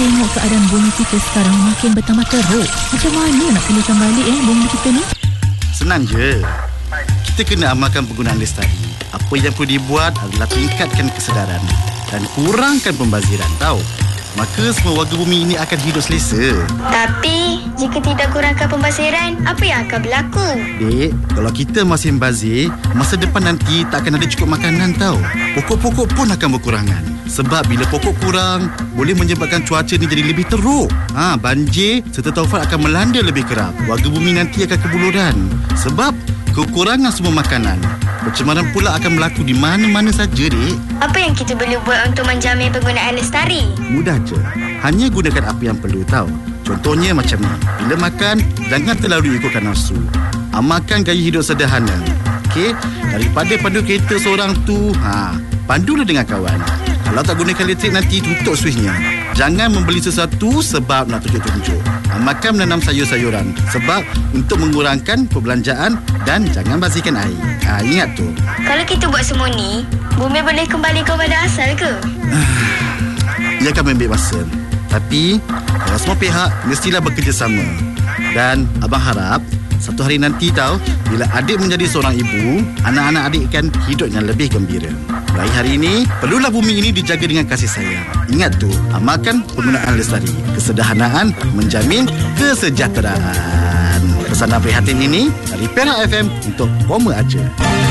tengok keadaan bumi kita sekarang makin bertambah teruk. Macam mana nak pulihkan balik bumi kita ni? Senang je. Kita kena amalkan penggunaan lestari. Apa yang perlu dibuat adalah tingkatkan kesedaran dan kurangkan pembaziran, tahu. Maka semua warga bumi ini akan hidup selesa. Tapi jika tidak kurangkan pembaziran, apa yang akan berlaku? Dek, kalau kita masih membazir, masa depan nanti tak akan ada cukup makanan, tahu. Pokok-pokok pun akan berkurangan. Sebab bila pokok kurang, boleh menyebabkan cuaca ni jadi lebih teruk. Banjir serta taufan akan melanda lebih kerap. Warga bumi nanti akan kebuluran. Sebab kekurangan semua makanan. Pencemaran pula akan berlaku di mana-mana saja, Dek. Apa yang kita boleh buat untuk menjamin penggunaan lestari? Mudah je. Hanya gunakan apa yang perlu, tahu. Contohnya macam ni. Bila makan, jangan terlalu ikutkan nafsu. Amalkan gaya hidup sederhana. Okey? Daripada pandu kereta seorang tu, pandulah dengan kawan. Kalau tak gunakan elektrik nanti, tutup switchnya. Jangan membeli sesuatu sebab nak tunjuk-tunjuk. Makan menanam sayur-sayuran sebab untuk mengurangkan perbelanjaan dan jangan bazirkan air. Ingat tu. Kalau kita buat semua ni, bumi boleh kembali kepada asal ke? Ia akan mengambil masa. Tapi kalau semua pihak mestilah bekerjasama. Dan abang harap satu hari nanti tahu, bila adik menjadi seorang ibu, anak-anak adik akan hidup yang lebih gembira. Mulai hari ini, perlulah bumi ini dijaga dengan kasih sayang. Ingat tu, amalkan penggunaan lestari. Kesederhanaan menjamin kesejahteraan. Pesanan prihatin ini dari Perak FM untuk Roma Aja.